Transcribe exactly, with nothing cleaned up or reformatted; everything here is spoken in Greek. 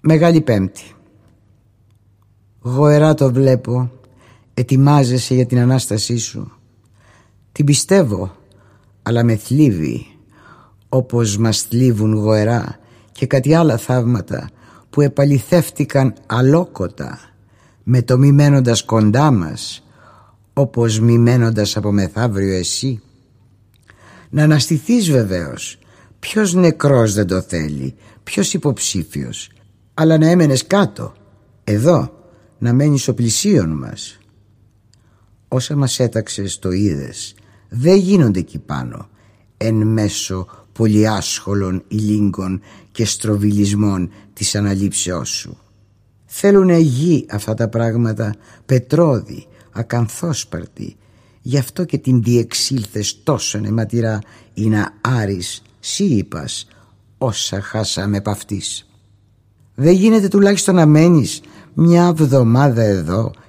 Μεγάλη Πέμπτη. Γοερά το βλέπω, ετοιμάζεσαι για την Ανάστασή σου. Την πιστεύω, αλλά με θλίβει, όπως μας θλίβουν γοερά και κάτι άλλα θαύματα που επαληθεύτηκαν αλόκοτα, με το μη μένοντας κοντά μας, όπως μη μένοντας από μεθαύριο εσύ. Να αναστηθείς βεβαίως, ποιος νεκρός δεν το θέλει, ποιος υποψήφιος, αλλά να έμενες κάτω, εδώ, να μένεις ο πλησίον μας. Όσα μας έταξες το είδες, δεν γίνονται εκεί πάνω, εν μέσω πολυάσχολων ηλίγκων και στροβιλισμών της αναλήψεώς σου. Θέλουνε γη αυτά τα πράγματα, πετρώδη, ακανθόσπαρτη. Γι' αυτό και την διεξήλθες τόσον αιματηρά, ή να άρεις, σύ είπας, όσα χάσαμε επ' αυτής. Δεν γίνεται τουλάχιστον να μένεις μια βδομάδα εδώ